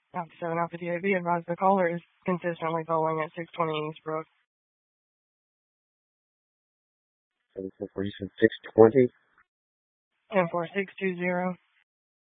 Alpha 7 Alpha DAB advised the caller is consistently calling at 620 Eastbrook. 744, you said 620? 10620.